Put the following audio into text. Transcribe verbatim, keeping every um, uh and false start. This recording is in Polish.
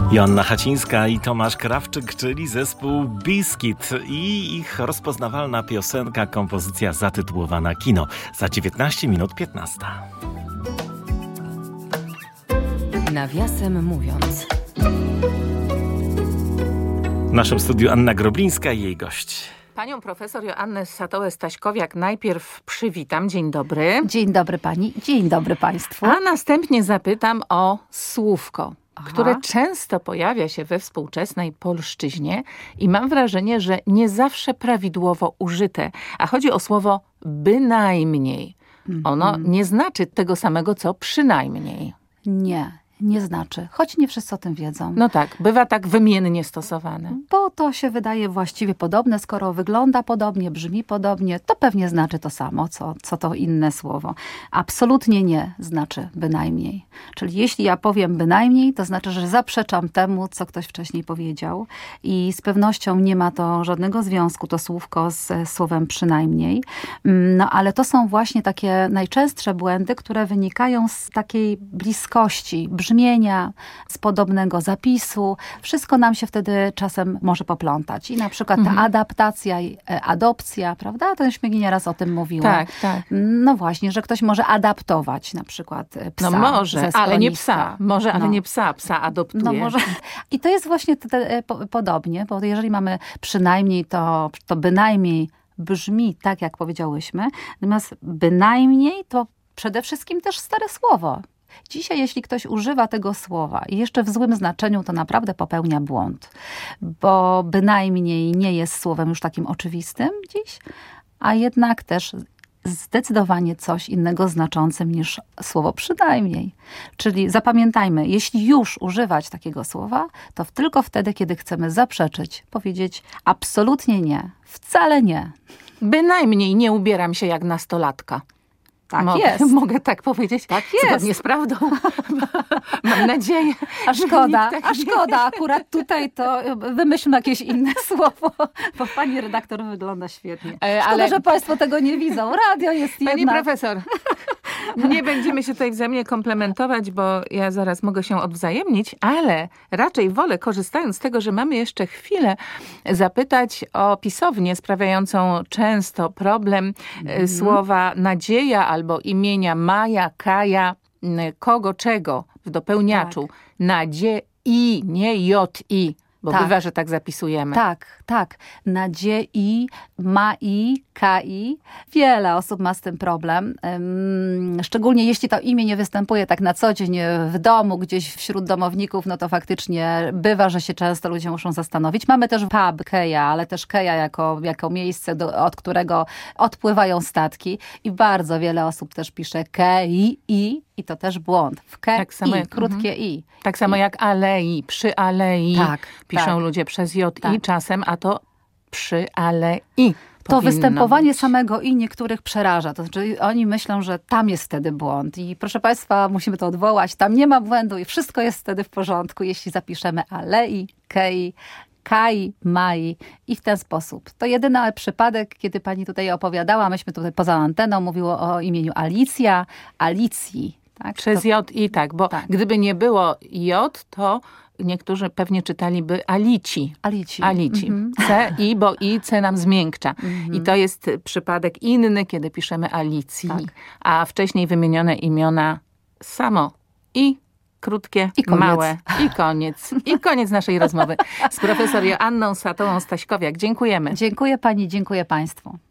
Joanna Hacińska i Tomasz Krawczyk, czyli zespół Biskit i ich rozpoznawalna piosenka, kompozycja zatytułowana Kino. Za dziewiętnaście minut piętnasta. Nawiasem mówiąc. W naszym studiu Anna Groblińska i jej gość. Panią profesor Joannę Satołę-Staśkowiak najpierw przywitam. Dzień dobry. Dzień dobry pani, dzień dobry państwu. A następnie zapytam o słówko, Aha. które często pojawia się we współczesnej polszczyźnie i mam wrażenie, że nie zawsze prawidłowo użyte. A chodzi o słowo bynajmniej. Ono mm-hmm. nie znaczy tego samego, co przynajmniej. Nie. Nie znaczy, choć nie wszyscy o tym wiedzą. No tak, bywa tak wymiennie stosowane. Bo to się wydaje właściwie podobne, skoro wygląda podobnie, brzmi podobnie, to pewnie znaczy to samo, co, co to inne słowo. Absolutnie nie znaczy bynajmniej. Czyli jeśli ja powiem bynajmniej, to znaczy, że zaprzeczam temu, co ktoś wcześniej powiedział i z pewnością nie ma to żadnego związku, to słówko z słowem przynajmniej. No ale to są właśnie takie najczęstsze błędy, które wynikają z takiej bliskości, brzmienia, z podobnego zapisu. Wszystko nam się wtedy czasem może poplątać. I na przykład ta mhm. adaptacja, adopcja, prawda? To już mi nieraz o tym mówiła. Tak, tak. No właśnie, że ktoś może adaptować na przykład psa. No może, ale nie psa. Może, ale no. nie psa. Psa adoptuje. No może. I to jest właśnie te, te, po, podobnie, bo jeżeli mamy przynajmniej, to, to bynajmniej brzmi tak, jak powiedziałyśmy. Natomiast bynajmniej to przede wszystkim też stare słowo. Dzisiaj, jeśli ktoś używa tego słowa i jeszcze w złym znaczeniu, to naprawdę popełnia błąd. Bo bynajmniej nie jest słowem już takim oczywistym dziś, a jednak też zdecydowanie coś innego znaczącym niż słowo przynajmniej. Czyli zapamiętajmy, jeśli już używać takiego słowa, to tylko wtedy, kiedy chcemy zaprzeczyć, powiedzieć absolutnie nie, wcale nie. Bynajmniej nie ubieram się jak nastolatka. Tak mogę, jest. Mogę tak powiedzieć? Tak jest. Zgodnie z prawdą. Mam nadzieję. A szkoda, tak a szkoda. Akurat tutaj to wymyślmy jakieś inne słowo, bo pani redaktor wygląda świetnie. Szkoda, Ale... że państwo tego nie widzą. Radio jest Pani jednak... profesor, nie będziemy się tutaj wzajemnie komplementować, bo ja zaraz mogę się odwzajemnić, ale raczej wolę, korzystając z tego, że mamy jeszcze chwilę, zapytać o pisownię sprawiającą często problem mm. słowa nadzieja albo imienia Maja, Kaja, kogo, czego w dopełniaczu. Tak. Nadziei, nie J-I, bo tak. bywa, że tak zapisujemy. Tak, tak. Nadziei, mai, kai. Wiele osób ma z tym problem. Szczególnie jeśli to imię nie występuje tak na co dzień w domu, gdzieś wśród domowników, no to faktycznie bywa, że się często ludzie muszą zastanowić. Mamy też pub Keja, ale też Keja jako, jako miejsce, do, od którego odpływają statki. I bardzo wiele osób też pisze kei, i, i to też błąd. W ke, tak samo i, jak, krótkie uh-huh. i. Tak samo I. jak alei, przy alei. Tak, piszą tak. ludzie przez j, tak. i czasem, a to przy alei. To występowanie być. samego i niektórych przeraża. To znaczy oni myślą, że tam jest wtedy błąd. I proszę państwa, musimy to odwołać. Tam nie ma błędu i wszystko jest wtedy w porządku, jeśli zapiszemy alei, kei, kai, mai i w ten sposób. To jedyny przypadek, kiedy pani tutaj opowiadała, myśmy tutaj poza anteną mówiło o imieniu Alicja, Alicji. Tak? Przez to... J i tak, bo tak. gdyby nie było J, to niektórzy pewnie czytaliby Alici. Alici. Alici. Mm-hmm. C, I, bo I, C nam zmiękcza. Mm-hmm. I to jest przypadek inny, kiedy piszemy Alicji. Tak. A wcześniej wymienione imiona samo i krótkie, I małe. I koniec. I koniec naszej rozmowy z profesor Joanną Satołą-Staśkowiak. Dziękujemy. Dziękuję pani, dziękuję państwu.